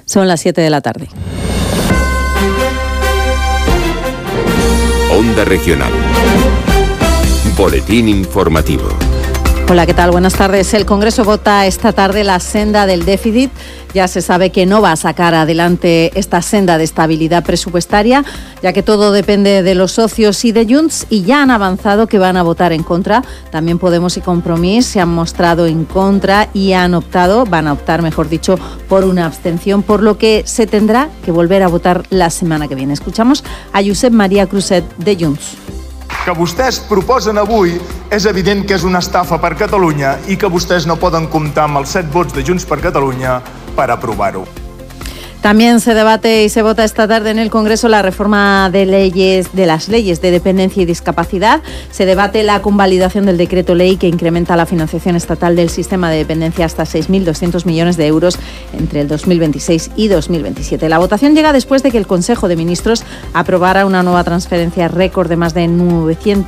Son las 7 de la tarde. Onda Regional. Boletín informativo. Hola, ¿qué tal? Buenas tardes. El Congreso vota esta tarde la senda del déficit. Ya se sabe que no va a sacar adelante esta senda de estabilidad presupuestaria, ya que todo depende de los socios y de Junts, y ya han avanzado que van a votar en contra. También Podemos y Compromís se han mostrado en contra y van a optar, mejor dicho, por una abstención, por lo que se tendrá que volver a votar la semana que viene. Escuchamos a Josep Maria Cruzet de Junts. Que vostès proposen avui és evident que és una estafa per Catalunya i que vostès no poden comptar amb els 7 vots de Junts per Catalunya per aprovar-ho. También se debate y se vota esta tarde en el Congreso la reforma de las leyes de dependencia y discapacidad. Se debate la convalidación del decreto ley que incrementa la financiación estatal del sistema de dependencia hasta 6.200 millones de euros entre el 2026 y 2027. La votación llega después de que el Consejo de Ministros aprobara una nueva transferencia récord de más de 900